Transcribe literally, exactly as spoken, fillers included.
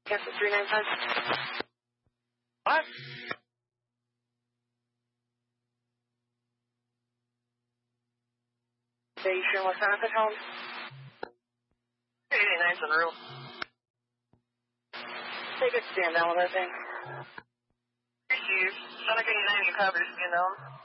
Cancel three nine five. What? Station West Memphis home. eighty-nine Monroe. Take a stand down with that thing. Thank you. Sonic eighty-nine, you covered, stand down.